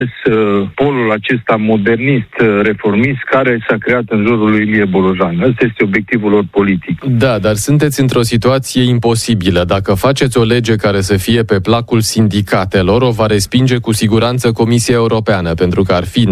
polul acesta modernist, reformist, care s-a creat în jurul lui Ilie Bolojan. Ăsta este obiectivul lor politic. Da, dar sunteți într-o situație imposibilă. Dacă faceți o lege care să fie pe placul sindicatelor, o va respinge cu siguranță Comisia Europeană, pentru că ar fi